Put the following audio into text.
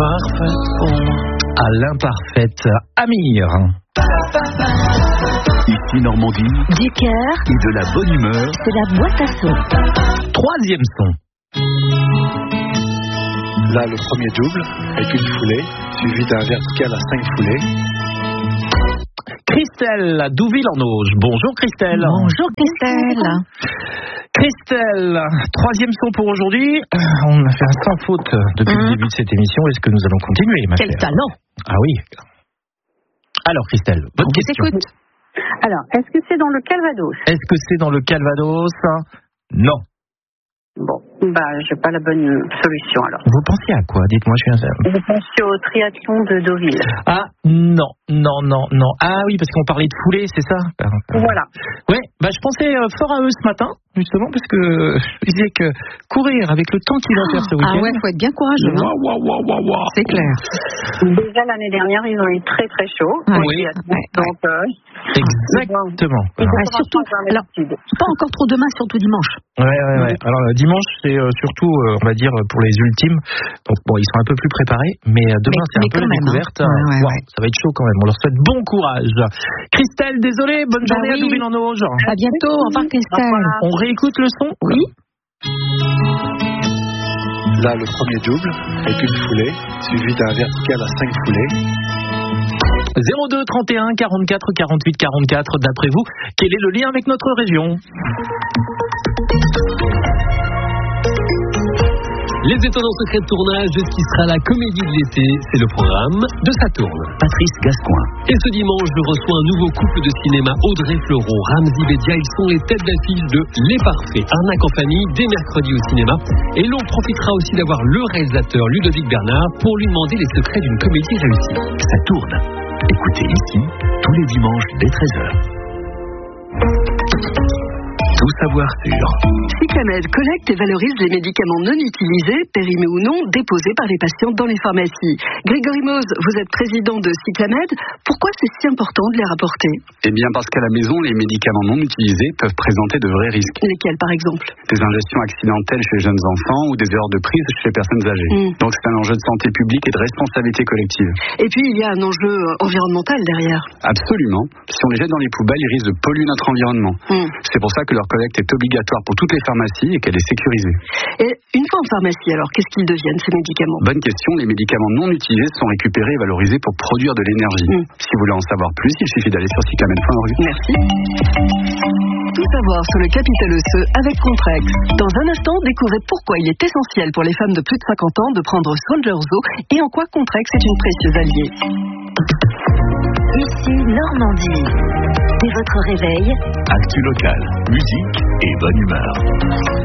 l'imparfaite pour moi. À l'imparfaite, Amir. Ici Normandie, Du cœur et de la bonne humeur. C'est la boîte à son. Troisième son. Là, le premier double, avec une foulée, suivi d'un vertical à 5 foulées. Christelle, Douville-en-Auge. Bonjour Christelle. Bonjour Christelle. Christelle, troisième son pour aujourd'hui. On a fait un sans faute depuis le début de cette émission. Est-ce que nous allons continuer, ma Quel chère? talent. Ah oui. Alors Christelle, bonne question. Écoute. Alors, est-ce que c'est dans le Calvados? Est-ce que c'est dans le Calvados? Non. Bon, j'ai pas la bonne solution alors. Vous pensiez à quoi? Dites-moi, je suis un... Je pense au triathlon de Deauville. Ah, non. Ah oui, parce qu'on parlait de foulée, c'est ça? Voilà. Ouais, je pensais fort à eux ce matin, justement, parce que je disais que courir avec le temps qu'il va faire ce week-end... Ah ouais, faut être bien courageux. Wow. C'est clair. Déjà l'année dernière, ils ont eu très très chaud. Oui. Donc, Exactement. Surtout, alors, pas encore trop demain, surtout dimanche. Ouais. Alors dimanche, c'est surtout, on va dire, pour les ultimes. Donc bon, ils sont un peu plus préparés, mais demain, c'est un peu la découverte. Ouais. Ça va être chaud quand même. On leur souhaite bon courage. Christelle, désolé, bonne journée à Douville-en-Auge. À bientôt, au revoir Christelle. On réécoute le son? Oui. Là, le premier double, avec une foulée, suivi d'un vertical à 5 foulées. 02 31 44 48 44. D'après vous, quel est le lien avec notre région? Les étonnants secrets de tournage de ce qui sera la comédie de l'été, c'est le programme de Saturne. Patrice Gascoin. Et ce dimanche, je reçois un nouveau couple de cinéma, Audrey Fleurot, Ramzy Bedia. Ils sont les têtes d'affiche de Les Parfaits, arnaque en famille, dès mercredi au cinéma. Et l'on profitera aussi d'avoir le réalisateur Ludovic Bernard pour lui demander les secrets d'une comédie réussie. Saturne. Écoutez ici, tous les dimanches dès 13h. Tout savoir sur. Cyclamed collecte et valorise les médicaments non utilisés, périmés ou non, déposés par les patients dans les pharmacies. Grégory Mose, vous êtes président de Cyclamed. Pourquoi c'est si important de les rapporter? Eh bien parce qu'à la maison, les médicaments non utilisés peuvent présenter de vrais risques. Lesquels par exemple? Des ingestions accidentelles chez les jeunes enfants ou des erreurs de prise chez les personnes âgées. Donc c'est un enjeu de santé publique et de responsabilité collective. Et puis il y a un enjeu environnemental derrière. Absolument. Si on les jette dans les poubelles, ils risquent de polluer notre environnement. C'est pour ça que leur collecte est obligatoire pour toutes les pharmacies et qu'elle est sécurisée. Et une fois en pharmacie, alors qu'est-ce qu'ils deviennent ces médicaments? Bonne question, les médicaments non utilisés sont récupérés et valorisés pour produire de l'énergie. Si vous voulez en savoir plus, il suffit d'aller sur cyclamed.org. Merci. Tout savoir sur le capital osseux avec Contrex. Dans un instant, découvrez pourquoi il est essentiel pour les femmes de plus de 50 ans de prendre soin de leurs os et en quoi Contrex est une précieuse alliée. Ici Normandie. Dès votre réveil, Actu local, musique et bonne humeur.